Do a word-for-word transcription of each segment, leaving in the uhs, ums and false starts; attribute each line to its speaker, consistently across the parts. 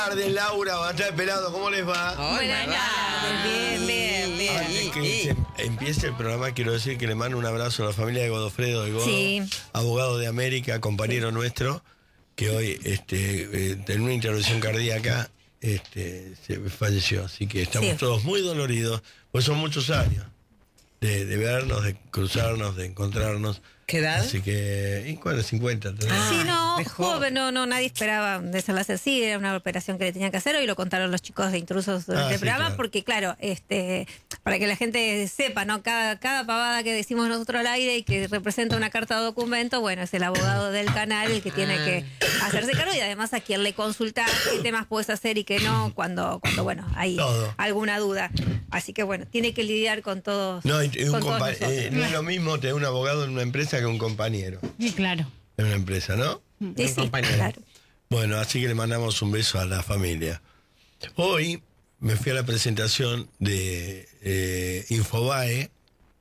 Speaker 1: tardes, Laura, Batalla Pelado, ¿cómo les va?
Speaker 2: Buenas tardes, bien, bien, bien.
Speaker 1: Antes que se empiece el programa, quiero decir que le mando un abrazo a la familia de Godofredo de Godo,
Speaker 2: Sí.
Speaker 1: abogado de América, compañero sí. nuestro, que hoy este, eh, en una intervención cardíaca este, se falleció. Así que estamos sí. todos muy doloridos, pues son muchos años de, de vernos, de cruzarnos, de encontrarnos.
Speaker 3: ¿Qué edad?
Speaker 1: Así que, ¿y cuál? cincuenta.
Speaker 2: Ah, sí, no, mejor. joven, no, no, nadie esperaba desenlace así, era una operación que le tenían que hacer, hoy lo contaron los chicos de Intrusos durante ah, el sí, programa, claro. porque claro, este, para que la gente sepa, ¿no? Cada, cada pavada que decimos nosotros al aire y que representa una carta de documento, bueno, es el abogado del canal el que tiene que hacerse cargo y además a quien le consulta qué temas puedes hacer y qué no, cuando, cuando bueno, hay todo. Alguna duda. Así que bueno, tiene que lidiar con todos.
Speaker 1: No, y, y un
Speaker 2: con todos
Speaker 1: eh, no es lo mismo tener un abogado en una empresa que un compañero.
Speaker 4: Sí, claro.
Speaker 1: En una empresa, ¿no?
Speaker 2: Sí, sí, claro.
Speaker 1: Bueno, así que le mandamos un beso a la familia. Hoy me fui a la presentación de eh, Infobae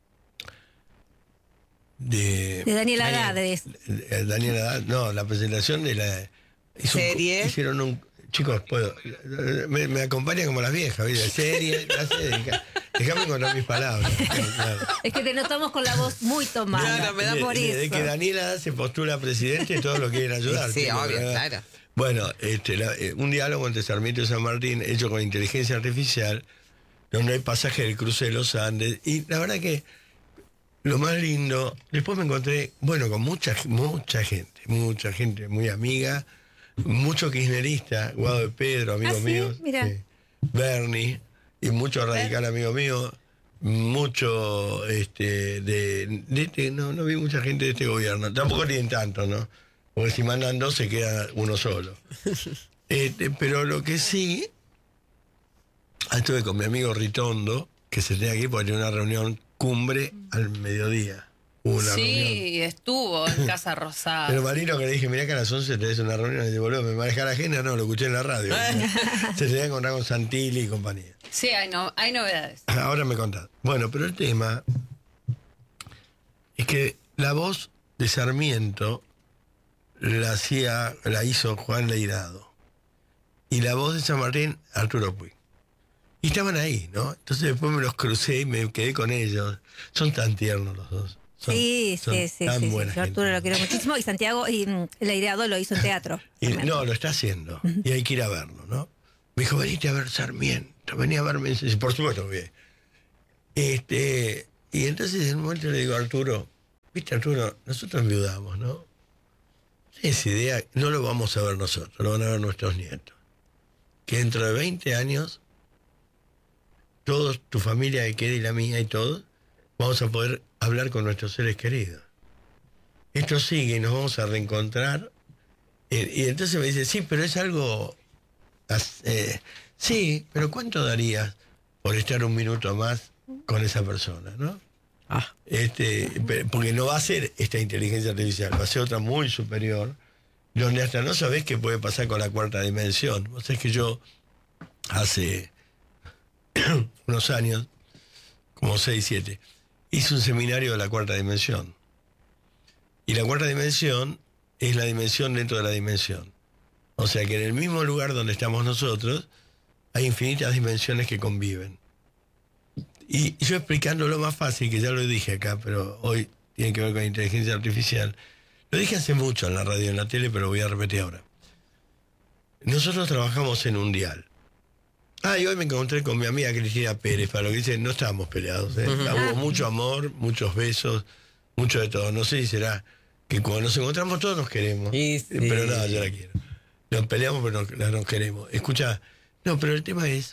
Speaker 1: de...
Speaker 2: De Daniel Haddad.
Speaker 1: De, de Daniel Haddad, no, la presentación de la...
Speaker 3: Hizo ¿Serie?
Speaker 1: Un, hicieron un... Chicos, puedo... Me, me acompañan como las viejas, ¿viste? Serie, la serie... Déjame encontrar mis palabras. Claro.
Speaker 2: Es que te notamos con la voz muy tomada.
Speaker 3: Claro, me da
Speaker 2: por
Speaker 1: de,
Speaker 2: eso.
Speaker 1: de que Daniela se postula presidente y todos lo quieren ayudar.
Speaker 3: Sí,
Speaker 1: tío,
Speaker 3: obvio,
Speaker 1: ¿verdad?
Speaker 3: claro.
Speaker 1: Bueno, este, la, eh, un diálogo entre Sarmiento y San Martín hecho con inteligencia artificial, donde hay pasaje del cruce de los Andes. Y la verdad que lo más lindo, después me encontré, bueno, con mucha, mucha gente, mucha gente muy amiga, mucho kirchnerista, Guado de Pedro, amigo
Speaker 2: ¿Ah, sí?
Speaker 1: mío.
Speaker 2: Mira.
Speaker 1: Sí, Bernie. Y mucho radical amigo mío, mucho este de, de este, no, no vi mucha gente de este gobierno, tampoco tienen tanto, ¿no? Porque si mandan dos se queda uno solo. Este, pero lo que sí, estuve con mi amigo Ritondo, que se tenía aquí porque tenía una reunión cumbre al mediodía. Una
Speaker 4: sí,
Speaker 1: reunión.
Speaker 4: estuvo en Casa Rosada.
Speaker 1: Pero Marino, que le dije, mirá que a las once tenés una reunión, y dice, boludo, ¿me maneja la agenda? No, lo escuché en la radio. Se tenía que encontrar con Santilli y compañía.
Speaker 4: Sí, hay, no, hay novedades.
Speaker 1: Ahora me contás. Bueno, pero el tema es que la voz de Sarmiento la hacía, la hizo Juan Leirado. Y la voz de San Martín, Arturo Puig. Y estaban ahí, ¿no? Entonces después me los crucé y me quedé con ellos. Son tan tiernos los dos. Son,
Speaker 2: sí,
Speaker 1: son
Speaker 2: sí, sí,
Speaker 1: tan
Speaker 2: sí,
Speaker 1: buena
Speaker 2: sí. Yo Arturo lo quiero muchísimo y Santiago y mm, Leirado lo hizo en teatro.
Speaker 1: Y, no, lo está haciendo. Uh-huh. Y hay que ir a verlo, ¿no? Me dijo, venite a ver Sarmiento, vení a verme. Y por supuesto, bien. Este, y entonces en un momento le digo a Arturo, viste Arturo, nosotros enviudamos, ¿no? Esa idea no lo vamos a ver nosotros, lo van a ver nuestros nietos. Que dentro de veinte años, todos, tu familia que quede y la mía y todos, vamos a poder hablar con nuestros seres queridos. Esto sigue y nos vamos a reencontrar. Eh, y entonces me dice, sí, pero es algo... Eh, sí, pero ¿cuánto darías por estar un minuto más con esa persona, no?
Speaker 3: Ah.
Speaker 1: Este, porque no va a ser esta inteligencia artificial, va a ser otra muy superior, donde hasta no sabés qué puede pasar con la cuarta dimensión. Vos sabés que yo hace unos años, como seis, siete, hice un seminario de la cuarta dimensión. Y la cuarta dimensión es la dimensión dentro de la dimensión. O sea que en el mismo lugar donde estamos nosotros, hay infinitas dimensiones que conviven. Y yo explicándolo más fácil, que ya lo dije acá, pero hoy tiene que ver con inteligencia artificial. Lo dije hace mucho en la radio y en la tele, pero voy a repetir ahora. Nosotros trabajamos en un dial. Ah, y hoy me encontré con mi amiga Cristina Pérez, para lo que dice, no estábamos peleados. ¿eh? Uh-huh. Hubo mucho amor, muchos besos, mucho de todo. No sé si será que cuando nos encontramos todos nos queremos.
Speaker 3: Sí, sí.
Speaker 1: Pero nada, yo la quiero. Nos peleamos, pero nos, nos queremos. Escucha, no, pero el tema es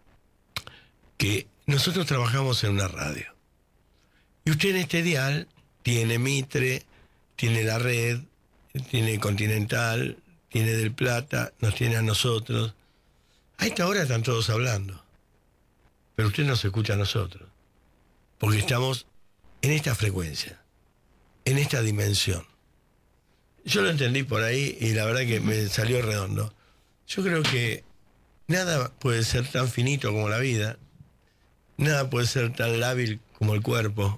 Speaker 1: que nosotros trabajamos en una radio. Y usted en este dial tiene Mitre, tiene La Red, tiene Continental, tiene Del Plata, nos tiene a nosotros. A esta hora están todos hablando. Pero usted nos escucha a nosotros. Porque estamos en esta frecuencia, en esta dimensión. Yo lo entendí por ahí y la verdad que me salió redondo. Yo creo que nada puede ser tan finito como la vida. Nada puede ser tan lábil como el cuerpo.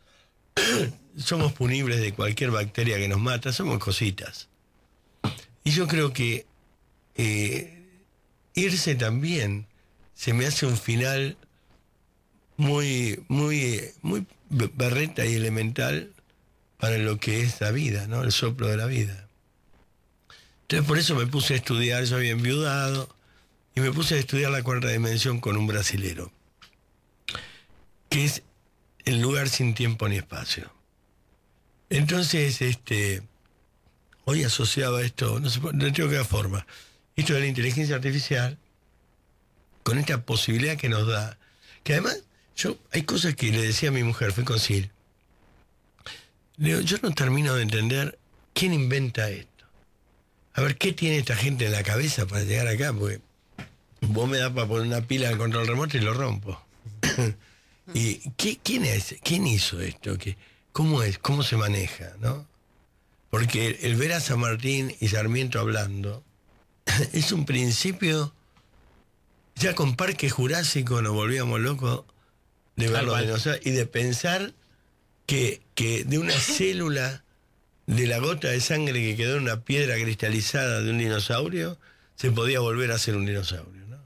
Speaker 1: Somos punibles de cualquier bacteria que nos mata, somos cositas. Y yo creo que eh, irse también se me hace un final muy, muy, muy berreta y elemental para lo que es la vida, ¿no? El soplo de la vida. Entonces por eso me puse a estudiar, yo había enviudado, y me puse a estudiar la cuarta dimensión con un brasilero, que es el lugar sin tiempo ni espacio. Entonces, este, hoy asociaba esto, no sé, no tengo que dar forma, esto de la inteligencia artificial, con esta posibilidad que nos da, que además, yo, hay cosas que le decía a mi mujer, fue con Sil, le digo, yo no termino de entender quién inventa esto. A ver, ¿qué tiene esta gente en la cabeza para llegar acá? Porque vos me das para poner una pila en control remoto y lo rompo. ¿Y qué, quién es? ¿Quién hizo esto? ¿Qué, ¿Cómo es? ¿Cómo se maneja? ¿No? Porque el, el ver a San Martín y Sarmiento hablando es un principio. Ya con Parque Jurásico nos volvíamos locos de ver los dinosaurios y de pensar que, que de una célula de la gota de sangre que quedó en una piedra cristalizada de un dinosaurio se podía volver a ser un dinosaurio, ¿no?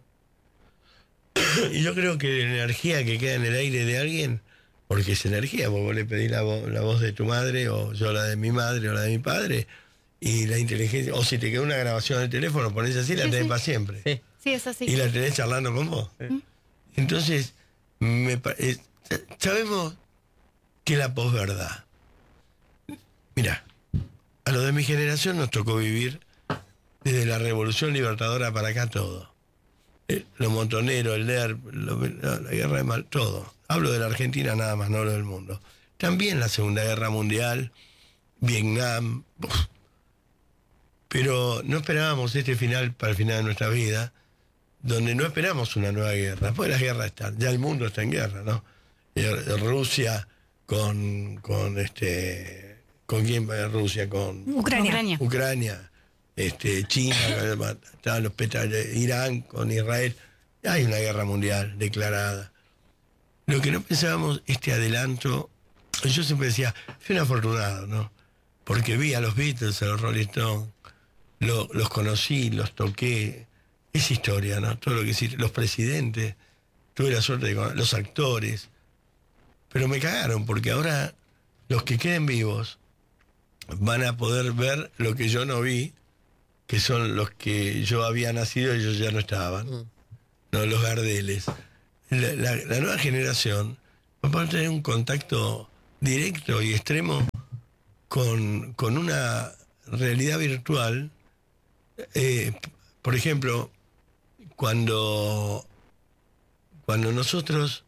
Speaker 1: Y yo creo que la energía que queda en el aire de alguien, porque es energía, vos le pedís la, vo la voz de tu madre, o yo la de mi madre, o la de mi padre, y la inteligencia, o si te queda una grabación del teléfono, ponés así, la sí, tenés sí. para siempre.
Speaker 3: Sí.
Speaker 2: Sí, es así.
Speaker 1: Y la tenés charlando con vos. Sí. Entonces, me, eh, sabemos que la posverdad. Mira, a los de mi generación nos tocó vivir desde la Revolución Libertadora para acá todo. Eh, lo montonero, el N E R P, lo, la, la guerra de mal, todo. Hablo de la Argentina nada más, no hablo del mundo. También la Segunda Guerra Mundial, Vietnam. Uf. Pero no esperábamos este final para el final de nuestra vida, donde no esperamos una nueva guerra. Pues las guerras están, ya el mundo está en guerra, ¿no? Rusia con, con este, ¿con quién va Rusia? Con
Speaker 2: Ucrania.
Speaker 1: Ucrania, este, China, estaban los petróleo, Irán con Israel. Hay una guerra mundial declarada. Lo que no pensábamos, este adelanto, yo siempre decía, fui un afortunado, ¿no? Porque vi a los Beatles, a los Rolling Stones, lo, los conocí, los toqué. Es historia, ¿no? Todo lo que hiciste, los presidentes, tuve la suerte de conocer, los actores, pero me cagaron porque ahora los que queden vivos van a poder ver lo que yo no vi, que son los que yo había nacido y ellos ya no estaban, mm. no los Gardeles. La, la, la nueva generación va a poder tener un contacto directo y extremo con, con una realidad virtual. Eh, por ejemplo, Cuando, cuando nosotros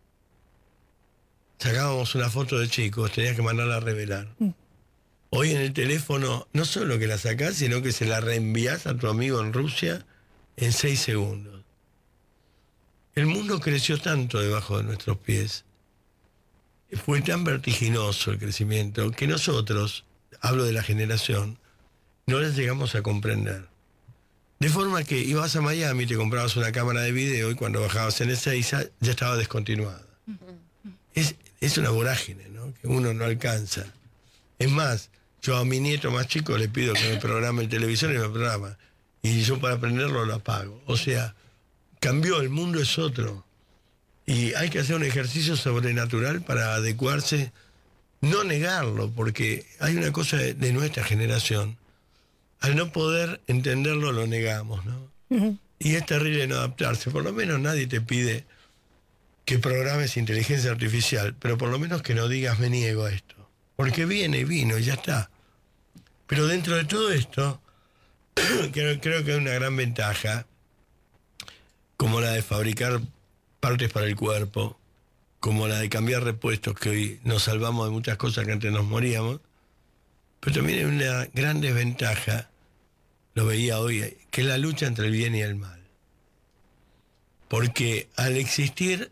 Speaker 1: sacábamos una foto de chicos, tenías que mandarla a revelar. Mm. Hoy en el teléfono, no solo que la sacás, sino que se la reenvías a tu amigo en Rusia en seis segundos. El mundo creció tanto debajo de nuestros pies, fue tan vertiginoso el crecimiento, que nosotros, hablo de la generación, no las llegamos a comprender. De forma que ibas a Miami, te comprabas una cámara de video y cuando bajabas en Ezeiza ya estaba descontinuada. Es, es una vorágine, ¿no? Que uno no alcanza. Es más, yo a mi nieto más chico le pido que me programe el televisor y me programa. Y yo para aprenderlo lo apago. O sea, cambió, el mundo es otro. Y hay que hacer un ejercicio sobrenatural para adecuarse, no negarlo, porque hay una cosa de, de nuestra generación. Al no poder entenderlo, lo negamos, ¿no? Uh-huh. Y es terrible no adaptarse. Por lo menos nadie te pide que programes inteligencia artificial, pero por lo menos que no digas me niego a esto. Porque viene y vino y ya está. Pero dentro de todo esto, creo, creo que hay una gran ventaja, como la de fabricar partes para el cuerpo, como la de cambiar repuestos, que hoy nos salvamos de muchas cosas que antes nos moríamos, pero también hay una gran desventaja, lo veía hoy, que es la lucha entre el bien y el mal. Porque al existir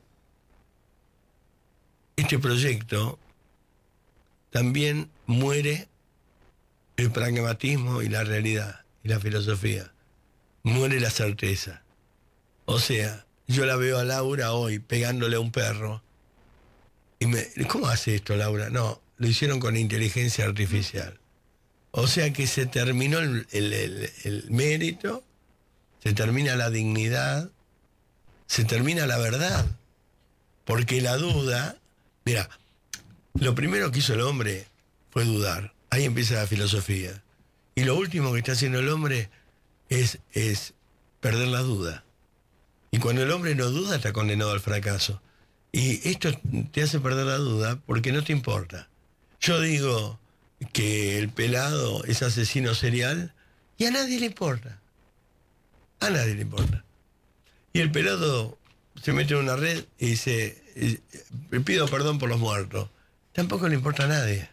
Speaker 1: este proyecto, también muere el pragmatismo y la realidad, y la filosofía. Muere la certeza. O sea, yo la veo a Laura hoy pegándole a un perro, y me, ¿cómo hace esto, Laura? No, lo hicieron con inteligencia artificial. O sea que se terminó el, el, el, el mérito se termina la dignidad, se termina la verdad. Porque la duda, mira, lo primero que hizo el hombre fue dudar. Ahí empieza la filosofía. Y lo último que está haciendo el hombre es, es perder la duda. Y cuando el hombre no duda, está condenado al fracaso. Y esto te hace perder la duda porque no te importa. Yo digo que el pelado es asesino serial y a nadie le importa. A nadie le importa. Y el pelado se mete en una red y dice, pido perdón por los muertos. Tampoco le importa a nadie.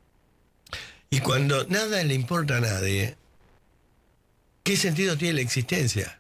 Speaker 1: Y cuando nada le importa a nadie, ¿qué sentido tiene la existencia?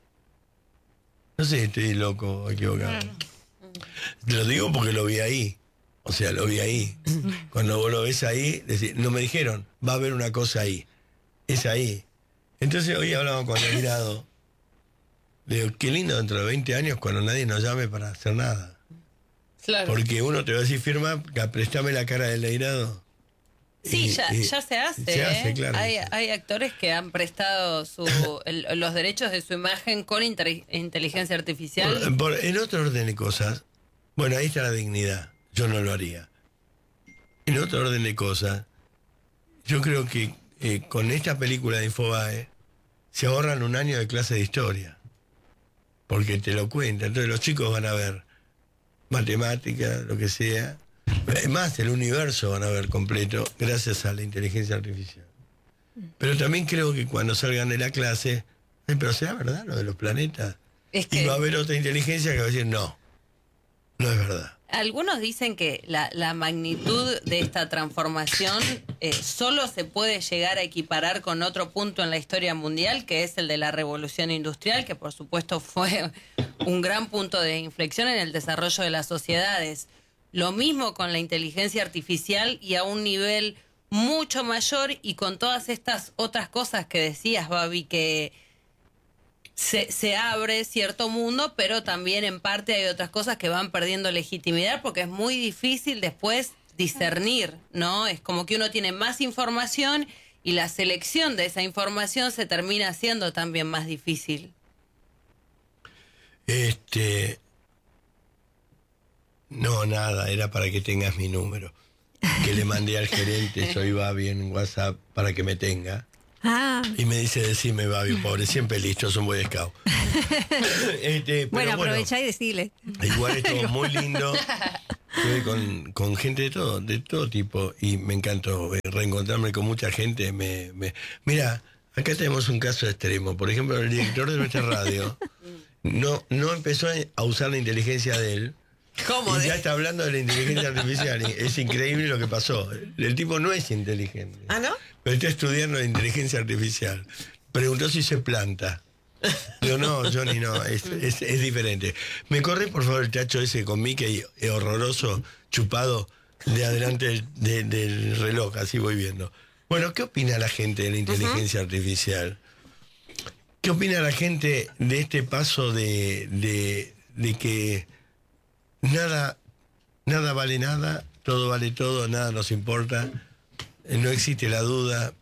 Speaker 1: No sé si estoy loco o equivocado. Mm. Lo digo porque lo vi ahí. O sea, lo vi ahí. Cuando vos lo ves ahí, decís, no me dijeron, va a haber una cosa ahí. Es ahí. Entonces hoy hablamos con el Leirado. Le digo, qué lindo dentro de veinte años cuando nadie nos llame para hacer nada.
Speaker 4: Claro.
Speaker 1: Porque uno te va a decir, firma, préstame la cara del Leirado.
Speaker 4: Sí,
Speaker 1: Y-
Speaker 4: ya,
Speaker 1: y-
Speaker 4: ya se hace.
Speaker 1: se hace,
Speaker 4: ¿eh?
Speaker 1: claro.
Speaker 4: Hay, hay actores que han prestado su, el- los derechos de su imagen con inter- inteligencia artificial.
Speaker 1: Por- por- en otro orden de cosas, bueno, ahí está la dignidad. Yo no lo haría. En otro orden de cosas, yo creo que eh, con esta película de Infobae se ahorran un año de clase de historia. Porque te lo cuenta. Entonces los chicos van a ver matemática, lo que sea. Es más, el universo van a ver completo gracias a la inteligencia artificial. Pero también creo que cuando salgan de la clase, "Ay, pero será verdad lo de los planetas".
Speaker 4: Es
Speaker 1: Y
Speaker 4: que
Speaker 1: va a haber otra inteligencia que va a decir, no, no es verdad.
Speaker 4: algunos dicen que la, la magnitud de esta transformación eh, solo se puede llegar a equiparar con otro punto en la historia mundial, que es el de la revolución industrial, que por supuesto fue un gran punto de inflexión en el desarrollo de las sociedades. Lo mismo con la inteligencia artificial y a un nivel mucho mayor y con todas estas otras cosas que decías, Babi, que se, se abre cierto mundo, pero también en parte hay otras cosas que van perdiendo legitimidad porque es muy difícil después discernir, ¿no? Es como que uno tiene más información y la selección de esa información se termina haciendo también más difícil.
Speaker 1: Este. No, nada, era para que tengas mi número. Que le mandé al gerente, soy Babi, en WhatsApp, para que me tenga.
Speaker 2: Ah,
Speaker 1: Y me dice, decime, Babi, pobre, siempre listo, es un Boy Scout. Este, pero
Speaker 2: bueno, aprovechá y decile.
Speaker 1: Igual estuvo muy lindo. Estuve con, con gente de todo, de todo tipo. Y me encantó eh, reencontrarme con mucha gente. Me, me... Mira, acá tenemos un caso extremo. Por ejemplo, el director de nuestra radio no, no empezó a usar la inteligencia de él.
Speaker 4: ¿Cómo?
Speaker 1: Y
Speaker 4: de-
Speaker 1: ya está hablando de la inteligencia artificial. y es increíble lo que pasó. El tipo no es inteligente.
Speaker 3: ¿Ah, no?
Speaker 1: Pero está estudiando la inteligencia artificial. Preguntó si se planta. Yo no, Johnny no, es, es, es diferente. ¿Me corre por favor el tacho ese con Mickey eh, horroroso, chupado de adelante del, de- del reloj? Así voy viendo. Bueno, ¿qué opina la gente de la inteligencia artificial? ¿Qué opina la gente de este paso de, de, de que nada, nada vale nada, todo vale todo, nada nos importa, eh, no existe la duda,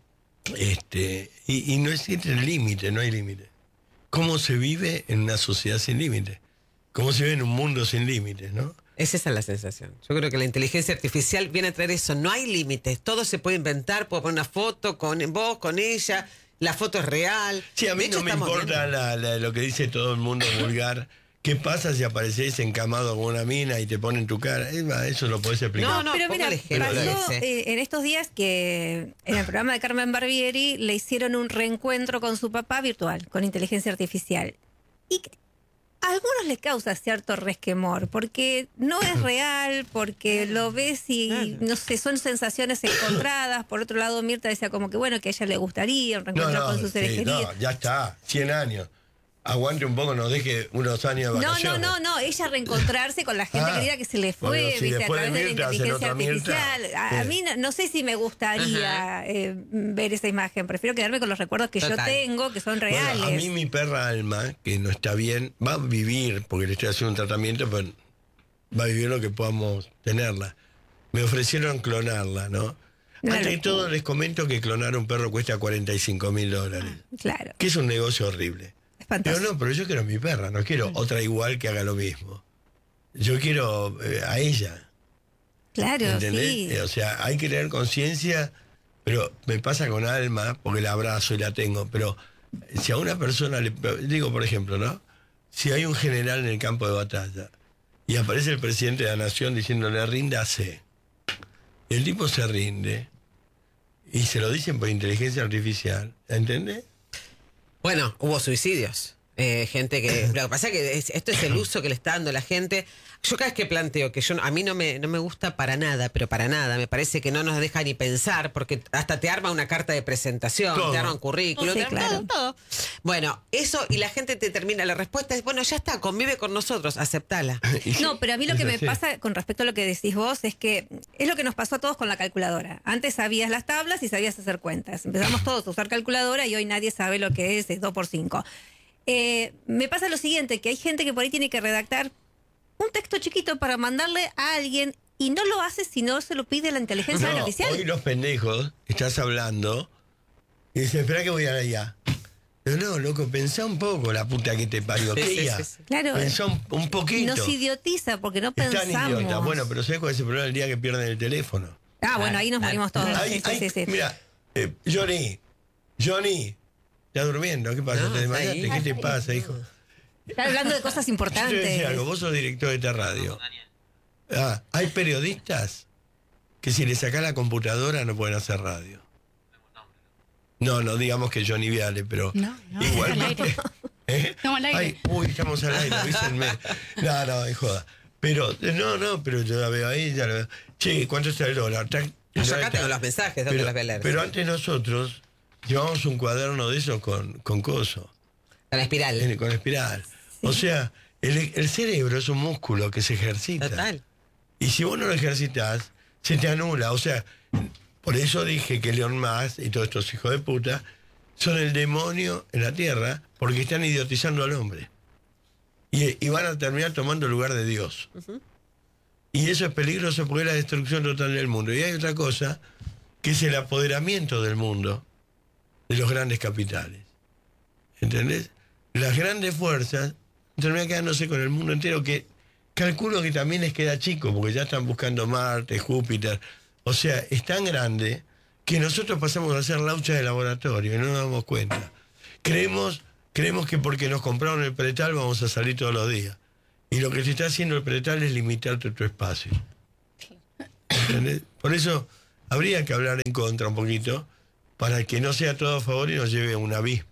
Speaker 1: este, y, y no existe el límite, no hay límite? ¿Cómo se vive en una sociedad sin límite? ¿Cómo se vive en un mundo sin límites, no?
Speaker 3: Es esa la sensación. Yo creo que la inteligencia artificial viene a traer eso. No hay límites. Todo se puede inventar. Puedo poner una foto con vos, con ella. La foto es real.
Speaker 1: Sí, a mí
Speaker 3: De hecho,
Speaker 1: no me
Speaker 3: estamos
Speaker 1: importa
Speaker 3: viendo.
Speaker 1: la- la- lo que dice todo el mundo vulgar. ¿Qué pasa si apareces encamado con una mina y te ponen tu cara? Es más, eso lo podés explicar.
Speaker 3: No, no,
Speaker 2: pero
Speaker 3: ponga
Speaker 2: mira,
Speaker 3: el ejemplo
Speaker 2: pasó
Speaker 3: ese.
Speaker 2: eh, en estos días que en el programa de Carmen Barbieri le hicieron un reencuentro con su papá virtual, con inteligencia artificial. Y a algunos les causa cierto resquemor, porque no es real, porque lo ves y, no sé, son sensaciones encontradas. Por otro lado, Mirta decía como que, bueno, que a ella le gustaría un
Speaker 1: No,
Speaker 2: reencuentro
Speaker 1: no,
Speaker 2: con sus seres
Speaker 1: sí,
Speaker 2: queridos.
Speaker 1: no, ya está, cien años. Aguante un poco, nos deje unos años de
Speaker 2: No,
Speaker 1: vacaciones.
Speaker 2: no, no, no, ella reencontrarse con la gente
Speaker 1: Ah,
Speaker 2: querida que se le fue,
Speaker 1: bueno, sí,
Speaker 2: ¿viste? A
Speaker 1: después de
Speaker 2: través de,
Speaker 1: Mirta
Speaker 2: la
Speaker 1: hacen
Speaker 2: inteligencia
Speaker 1: otra Mirta.
Speaker 2: artificial. A, a
Speaker 1: Sí.
Speaker 2: mí no, no sé si me gustaría eh, ver esa imagen, prefiero quedarme con los recuerdos que
Speaker 3: Total.
Speaker 2: yo tengo, que son
Speaker 1: Bueno,
Speaker 2: reales.
Speaker 1: a mí mi perra Alma, que no está bien, va a vivir, porque le estoy haciendo un tratamiento, pero va a vivir lo que podamos tenerla. Me ofrecieron clonarla, ¿no?
Speaker 2: Una
Speaker 1: Antes de
Speaker 2: locura.
Speaker 1: todo les comento que clonar un perro cuesta cuarenta y cinco mil dólares,
Speaker 2: Claro,
Speaker 1: que es un negocio horrible.
Speaker 2: es espantoso.
Speaker 1: Pero no, pero yo quiero a mi perra, no quiero otra igual que haga lo mismo. Yo quiero eh, a ella.
Speaker 2: Claro,
Speaker 1: ¿Entendés?
Speaker 2: sí.
Speaker 1: Eh, o sea, hay que tener conciencia, pero me pasa con Alma, porque la abrazo y la tengo, pero si a una persona le... Digo, por ejemplo, ¿no? Si hay un general en el campo de batalla y aparece el presidente de la nación diciéndole ríndase, el tipo se rinde y se lo dicen por inteligencia artificial, ¿entendés?
Speaker 3: Bueno, hubo suicidios. Eh, gente que... Lo que pasa es que es- esto es el uso que le está dando la gente. Yo cada vez que planteo que yo a mí no me, no me gusta para nada, pero para nada, me parece que no nos deja ni pensar, porque hasta te arma una carta de presentación,
Speaker 1: Todo.
Speaker 3: te arma un currículum,
Speaker 2: Sí,
Speaker 3: te arma
Speaker 2: claro.
Speaker 3: todo, todo. Bueno, eso, y la gente te termina, la respuesta es, bueno, ya está, convive con nosotros, aceptala.
Speaker 1: Y sí,
Speaker 2: No, pero a mí lo
Speaker 1: es
Speaker 2: que me
Speaker 1: así.
Speaker 2: pasa con respecto a lo que decís vos es que es lo que nos pasó a todos con la calculadora. Antes sabías las tablas y sabías hacer cuentas. Empezamos todos a usar calculadora y hoy nadie sabe lo que es, es dos por cinco. Eh, me pasa lo siguiente, que hay gente que por ahí tiene que redactar un texto chiquito para mandarle a alguien y no lo hace si no se lo pide la inteligencia
Speaker 1: No,
Speaker 2: artificial.
Speaker 1: hoy los pendejos, estás hablando y dices, espera que voy allá. Pero no, loco, pensá un poco, la puta que te parió.
Speaker 3: Sí,
Speaker 1: ¿Qué
Speaker 3: sí,
Speaker 1: día?
Speaker 3: sí, sí.
Speaker 2: Claro.
Speaker 1: Pensá un, un poquito.
Speaker 2: Nos idiotiza porque no
Speaker 1: Es tan
Speaker 2: pensamos.
Speaker 1: idiota. Bueno, pero ¿sabes cuál es el problema? El día que pierden el teléfono.
Speaker 2: Ah, bueno, ahí nos
Speaker 3: Claro.
Speaker 2: morimos todos.
Speaker 1: Ay,
Speaker 2: Sí, sí,
Speaker 1: ay,
Speaker 2: sí, sí.
Speaker 1: Mira, eh, Johnny, Johnny, ¿estás durmiendo? ¿Qué pasa?
Speaker 3: No,
Speaker 1: ¿Te
Speaker 3: está
Speaker 1: desmayaste?
Speaker 3: ahí.
Speaker 1: ¿Qué te pasa, hijo?
Speaker 2: Está hablando de cosas
Speaker 1: Yo te voy a decir
Speaker 2: importantes.
Speaker 1: algo, vos sos director de esta radio. Ah, hay periodistas que si le sacás la computadora no pueden hacer radio. No, no digamos que Johnny Viale, pero
Speaker 5: No, no,
Speaker 1: igualmente.
Speaker 5: al aire.
Speaker 1: ¿Eh?
Speaker 5: Estamos al aire.
Speaker 1: Ay, uy, estamos al aire, avísenme. No, no, es joda. Pero, no, no, pero yo la veo ahí, ya la veo. Che, ¿cuánto está el dólar? Tac,
Speaker 3: Yo
Speaker 1: el dólar
Speaker 3: acá
Speaker 1: está-
Speaker 3: tengo los mensajes, ¿dónde
Speaker 1: pero,
Speaker 3: los voy a leer?
Speaker 1: pero antes nosotros llevábamos un cuaderno de esos con, con coso,
Speaker 3: Con la espiral.
Speaker 1: en- con espiral. O sea, el, el cerebro es un músculo que se ejercita.
Speaker 3: Total.
Speaker 1: Y si vos no lo ejercitas, se te anula. O sea, por eso dije que Elon Musk y todos estos hijos de puta son el demonio en la tierra porque están idiotizando al hombre. Y, y van a terminar tomando el lugar de Dios. Y eso es peligroso porque es la destrucción total del mundo. Y hay otra cosa, que es el apoderamiento del mundo de los grandes capitales. ¿Entendés? Las grandes fuerzas terminan quedándose con el mundo entero, que calculo que también les queda chico, porque ya están buscando Marte, Júpiter. O sea, es tan grande que nosotros pasamos a hacer laucha de laboratorio y no nos damos cuenta. Creemos, creemos que porque nos compraron el pretal vamos a salir todos los días. Y lo que te está haciendo el pretal es limitarte tu espacio. ¿Entendés? Por eso habría que hablar en contra un poquito para que no sea todo a favor y nos lleve a un abismo.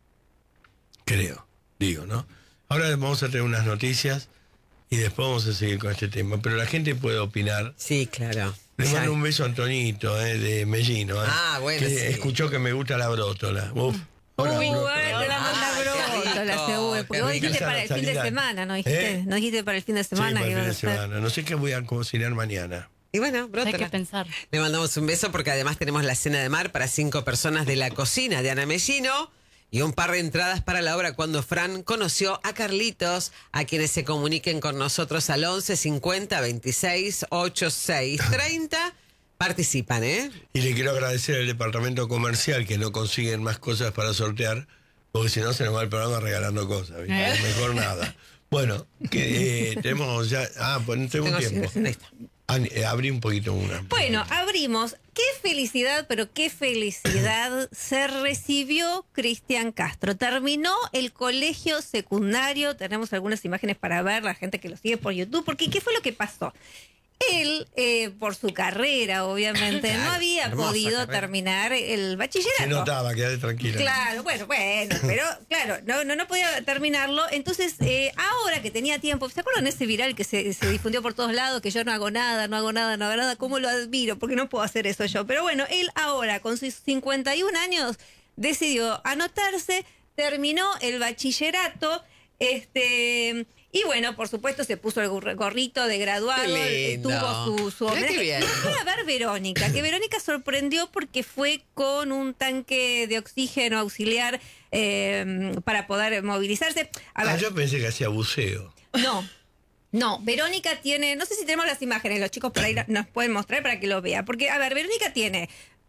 Speaker 1: Creo, digo, ¿no? Ahora vamos a tener unas noticias y después vamos a seguir con este tema. Pero la gente puede opinar.
Speaker 3: Sí, claro.
Speaker 1: Le
Speaker 3: Ya-
Speaker 1: mando un beso a Antonito, eh, de Mellino. eh,
Speaker 3: Ah, bueno,
Speaker 1: que
Speaker 3: sí.
Speaker 1: escuchó que me gusta la brótola. Uf, ahora
Speaker 2: Uy,
Speaker 1: brótola.
Speaker 2: bueno, te la manda
Speaker 3: Ay, qué
Speaker 2: brótola,
Speaker 3: rico,
Speaker 2: seguro.
Speaker 3: qué
Speaker 2: Porque vos
Speaker 3: rico.
Speaker 2: dijiste para el fin de
Speaker 1: Salida.
Speaker 2: semana, ¿no dijiste?
Speaker 1: ¿Eh?
Speaker 2: No dijiste para el fin de
Speaker 1: Sí,
Speaker 2: semana
Speaker 1: para
Speaker 2: que
Speaker 1: el fin
Speaker 2: iba
Speaker 1: de
Speaker 2: a ser.
Speaker 1: semana. No sé qué voy a cocinar mañana.
Speaker 3: Y bueno,
Speaker 5: Hay
Speaker 3: brótola.
Speaker 5: que pensar.
Speaker 3: Le mandamos un beso porque además tenemos la cena de mar para cinco personas de la cocina de Ana Mellino y un par de entradas para la obra Cuando Fran conoció a Carlitos, a quienes se comuniquen con nosotros al once cincuenta veintiséis ochenta y seis treinta. Participan, ¿eh?
Speaker 1: Y le quiero agradecer al departamento comercial que no consiguen más cosas para sortear, porque si no se nos va el programa regalando cosas. ¿viste?
Speaker 5: ¿Eh?
Speaker 1: Mejor nada. Bueno, que eh, tenemos ya. Ah, pues no tengo
Speaker 3: Tengo-
Speaker 1: tiempo.
Speaker 3: ahí está.
Speaker 1: Ah, eh, abrí un poquito una.
Speaker 2: Bueno, abrimos. Qué felicidad, pero qué felicidad se recibió Cristian Castro. Terminó el colegio secundario. Tenemos algunas imágenes para ver, la gente que lo sigue por YouTube. Porque, ¿qué fue lo que pasó? Él, eh, por su carrera, obviamente,
Speaker 3: Claro,
Speaker 2: no había
Speaker 3: hermosa
Speaker 2: podido
Speaker 3: carrera.
Speaker 2: terminar el bachillerato.
Speaker 1: Se notaba, quedate tranquila.
Speaker 2: Claro, bueno, bueno, pero claro, no, no, no podía terminarlo. Entonces, eh, ahora que tenía tiempo, ¿se acuerdan ese viral que se, se difundió por todos lados? Que yo no hago nada, no hago nada, no hago nada. ¿Cómo lo admiro? Porque no puedo hacer eso yo. Pero bueno, él ahora, con sus cincuenta y un años, decidió anotarse, terminó el bachillerato, este... Y bueno, por supuesto, se puso el gorr- gorrito de graduado,
Speaker 3: Qué
Speaker 2: eh,
Speaker 3: lindo.
Speaker 2: tuvo su, su
Speaker 3: Mirá qué
Speaker 2: homenaje.
Speaker 3: bien.
Speaker 2: Fue a ver Verónica, que Verónica sorprendió porque fue con un tanque de oxígeno auxiliar eh, para poder movilizarse. A
Speaker 1: Ah,
Speaker 2: ver,
Speaker 1: yo pensé que hacía buceo.
Speaker 2: no, no, Verónica tiene, no sé si tenemos las imágenes, los chicos por ahí la- nos pueden mostrar para que lo vea, porque, a ver, Verónica tiene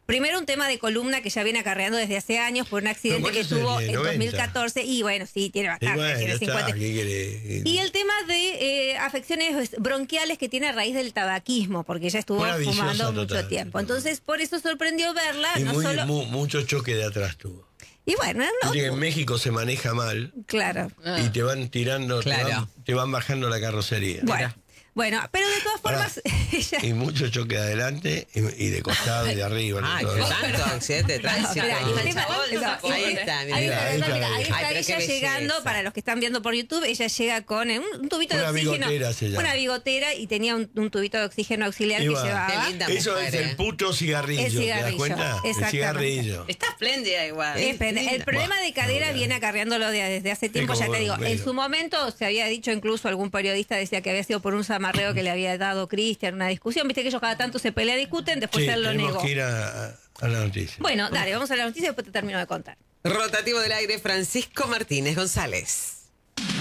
Speaker 2: primero un tema de columna que ya viene acarreando desde hace años por un accidente que tuvo en dos mil catorce. Y bueno, sí, tiene bastante,
Speaker 1: bueno,
Speaker 2: tiene cincuenta.
Speaker 1: Está,
Speaker 2: y el tema de eh, afecciones bronquiales que tiene a raíz del tabaquismo, porque ella estuvo fumando mucho total, tiempo. Total. Entonces, por eso sorprendió verla.
Speaker 1: Y
Speaker 2: no
Speaker 1: muy,
Speaker 2: solo...
Speaker 1: muy, mucho choque de atrás tuvo.
Speaker 2: Y bueno, no.
Speaker 1: En México se maneja mal.
Speaker 2: Claro.
Speaker 1: Y te van tirando,
Speaker 3: claro.
Speaker 1: te, van, te van bajando la carrocería.
Speaker 2: Bueno. Bueno, pero de todas formas... ella...
Speaker 1: Y mucho choque de adelante y, y de costado y de arriba.
Speaker 3: Ay, qué tanto accidente de tránsito.
Speaker 2: Ahí está, mira. Ahí está, ahí está, ahí está Ay, ella llegando, belleza. Para los que están viendo por YouTube, ella llega con un, un tubito
Speaker 1: una
Speaker 2: de oxígeno.
Speaker 1: Bigotera
Speaker 2: una bigotera y tenía un, un tubito de oxígeno auxiliar Iba. que llevaba.
Speaker 3: Qué linda
Speaker 1: Eso
Speaker 3: mujer,
Speaker 1: es el puto cigarrillo,
Speaker 2: el cigarrillo.
Speaker 1: ¿te das cuenta? El cigarrillo.
Speaker 4: Está espléndida igual.
Speaker 2: Es el problema Buah, de cadera no, viene acarreándolo de, desde hace tiempo, ya te digo. Bueno. En su momento se había dicho, incluso algún periodista decía que había sido por un zamarreo que le había dado Cristian, una discusión, viste que ellos cada tanto se pelean, discuten, después
Speaker 1: sí,
Speaker 2: él lo negó.
Speaker 1: Que ir a, a la noticia.
Speaker 2: Bueno, dale, vamos a la noticia y después te termino de contar.
Speaker 3: Rotativo del aire, Francisco Martínez González.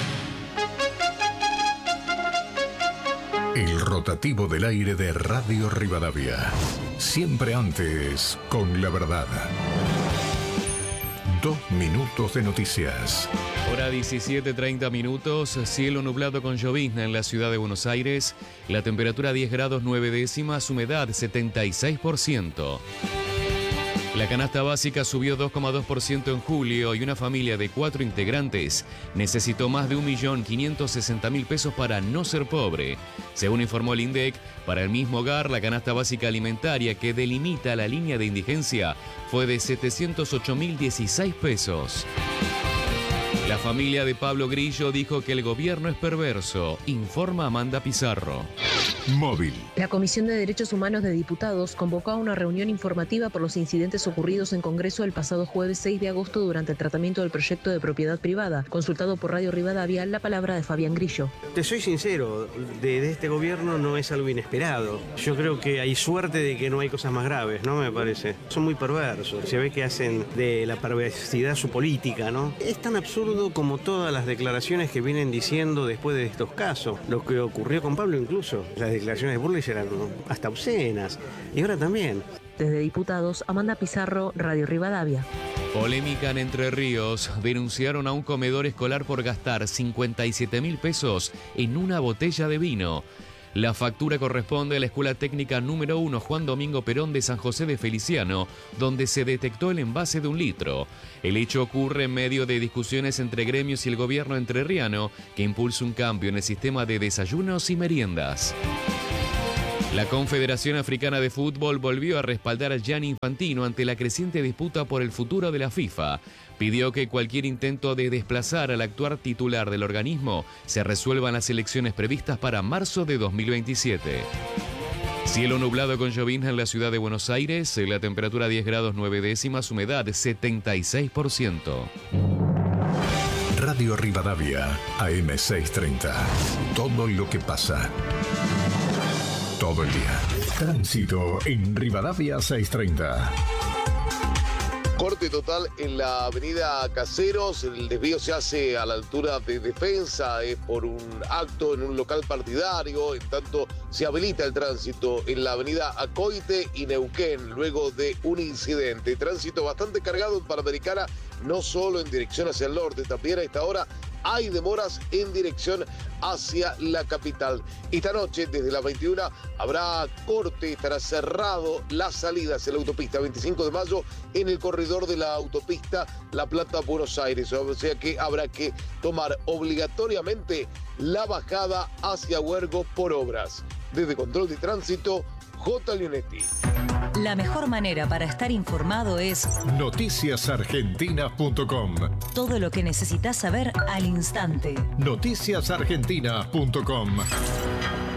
Speaker 5: El rotativo del aire de Radio Rivadavia. Siempre antes, con la verdad. Dos minutos de noticias.
Speaker 6: Hora diecisiete treinta minutos, cielo nublado con llovizna en la ciudad de Buenos Aires, la temperatura diez grados nueve décimas, humedad setenta y seis por ciento. La canasta básica subió dos coma dos por ciento en julio y una familia de cuatro integrantes necesitó más de un millón quinientos sesenta mil pesos para no ser pobre. Según informó el INDEC, para el mismo hogar la canasta básica alimentaria que delimita la línea de indigencia fue de setecientos ocho mil dieciséis pesos. La familia de Pablo Grillo dijo que el gobierno es perverso, informa Amanda Pizarro.
Speaker 5: Móvil.
Speaker 7: La Comisión de Derechos Humanos de Diputados convocó a una reunión informativa por los incidentes ocurridos en Congreso el pasado jueves seis de agosto durante el tratamiento del proyecto de propiedad privada. Consultado por Radio Rivadavia, la palabra de Fabián Grillo.
Speaker 8: Te soy sincero, de, de este gobierno no es algo inesperado. Yo creo que hay suerte de que no hay cosas más graves, ¿no? Me parece. Son muy perversos. Se ve que hacen de la perversidad su política, ¿no? Es tan absurdo como todas las declaraciones que vienen diciendo después de estos casos. Lo que ocurrió con Pablo incluso. Las declaraciones de Burley eran hasta obscenas. Y ahora también.
Speaker 7: Desde Diputados, Amanda Pizarro, Radio Rivadavia.
Speaker 6: Polémica en Entre Ríos. Denunciaron a un comedor escolar por gastar cincuenta y siete mil pesos en una botella de vino. La factura corresponde a la Escuela Técnica número uno Juan Domingo Perón de San José de Feliciano, donde se detectó el envase de un litro. El hecho ocurre en medio de discusiones entre gremios y el gobierno entrerriano, que impulsa un cambio en el sistema de desayunos y meriendas. La Confederación Africana de Fútbol volvió a respaldar a Gianni Infantino ante la creciente disputa por el futuro de la FIFA. Pidió que cualquier intento de desplazar al actual titular del organismo se resuelva en las elecciones previstas para marzo de dos mil veintisiete. Cielo nublado con llovizna en la ciudad de Buenos Aires, la temperatura diez grados nueve décimas, humedad setenta y seis por ciento.
Speaker 5: Radio Rivadavia, A M seiscientos treinta. Todo lo que pasa. Todo el día. Tránsito en Rivadavia seiscientos treinta.
Speaker 9: Corte total en la avenida Caseros, el desvío se hace a la altura de Defensa, es por un acto en un local partidario, en tanto se habilita el tránsito en la avenida Acoite y Neuquén, luego de un incidente. Tránsito bastante cargado en Panamericana, no solo en dirección hacia el norte, también a esta hora hay demoras en dirección hacia la capital. Esta noche, desde las veintiuna, habrá corte, estará cerrado la salida hacia la autopista veinticinco de mayo en el corredor de la autopista La Plata-Buenos Aires. O sea que habrá que tomar obligatoriamente la bajada hacia Huergo por obras. Desde Control de Tránsito, J. Leonetti.
Speaker 10: La mejor manera para estar informado es
Speaker 5: noticias argentinas punto com.
Speaker 10: Todo lo que necesitas saber al instante.
Speaker 5: noticias argentinas punto com.